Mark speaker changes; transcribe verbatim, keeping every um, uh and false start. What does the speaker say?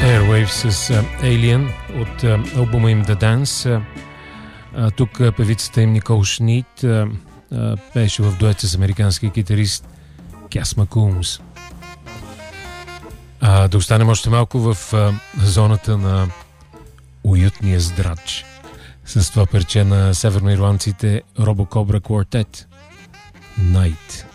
Speaker 1: Airwaves с uh, Alien от uh, албума им The Dance. Uh, тук uh, певицата им Никол Шнит uh, uh, беше в дует с американски китарист Кяс Макумс. Uh, да останем още малко в uh, зоната на уютния здрач с това парче на северноирландците Робокобра Quartet Night.